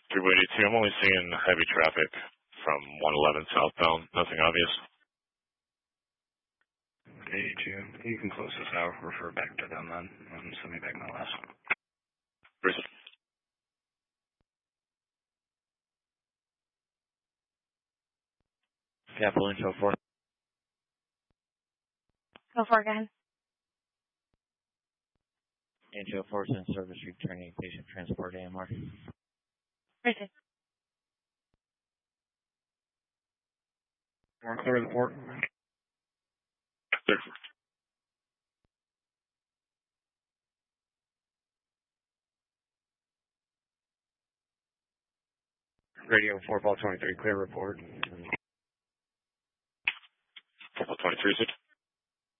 382, I'm only seeing heavy traffic from 111 southbound. Nothing obvious. 382, you can close this out. Refer back to them then. Send me back my last one. Bruce. Capital Info 4. Go for it again. Info 4 in service returning patient transport AMR. Richard. More clear the port. There. Radio 4 Ball 23, clear report. 4 Ball 23, is it?